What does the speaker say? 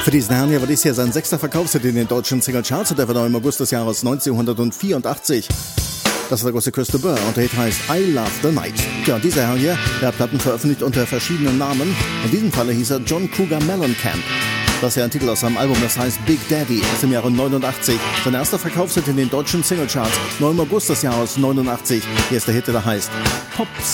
Für diesen Herrn hier war dies hier sein 6. Verkaufshit in den deutschen Singlecharts und der war noch im August des Jahres 1984. Das war der große Chris de Burgh und der Hit heißt I Love the Night. Ja, und dieser Herr hier, der hat Platten veröffentlicht unter verschiedenen Namen. In diesem Falle hieß er John Cougar Mellencamp. Das ist ja ein Titel aus seinem Album, das heißt Big Daddy, aus dem Jahre 89. Sein erster Verkaufshit in den deutschen Singlecharts, noch im August des Jahres 89. Hier ist der Hit, der heißt Pops.